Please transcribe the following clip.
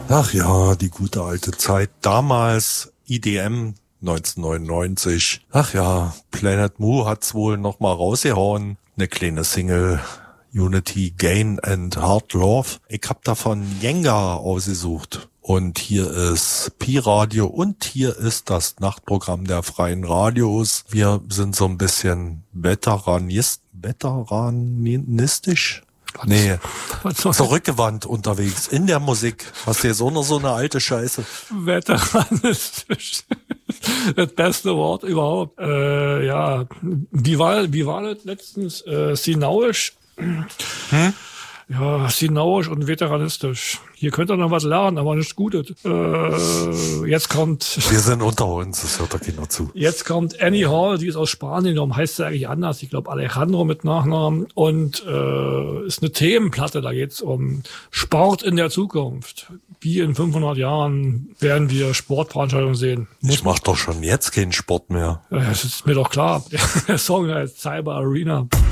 Ach ja, die gute alte Zeit. Damals IDM 1999. Ach ja, Planet Mu hat's wohl noch mal rausgehauen. Eine kleine Single. Unity, Gain and Hard Love. Ich hab davon Jenga ausgesucht. Und hier ist Pi-Radio und hier ist das Nachtprogramm der Freien Radios. Wir sind so ein bisschen veteranistisch? Nee, zurückgewandt unterwegs in der Musik. Hast du jetzt auch noch so eine alte Scheiße? Veteranistisch. Das beste Wort überhaupt. Ja, wie war das letztens? Sinauisch? Ja, sinauisch und veteranistisch. Hier könnt ihr noch was lernen, aber nichts Gutes. Jetzt kommt... Wir sind unter uns, das hört doch keiner zu. Jetzt kommt Annie Hall, die ist aus Spanien, darum heißt sie eigentlich anders. Ich glaube Alejandro mit Nachnamen. Und ist eine Themenplatte, da geht's um Sport in der Zukunft. Wie in 500 Jahren werden wir Sportveranstaltungen sehen. Ich mach doch schon jetzt keinen Sport mehr. Das ist mir doch klar. Der Song heißt Cyber Arena.